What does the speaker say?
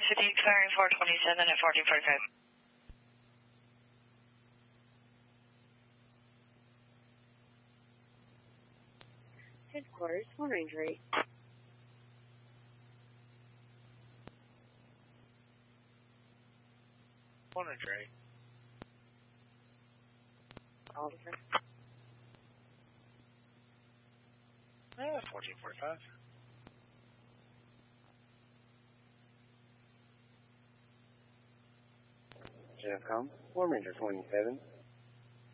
City clearing 427 at 1445. Headquarters, 1 Ranger 8. Ranger 8. Oliver. 1445. JFCOM, 1 Ranger 27.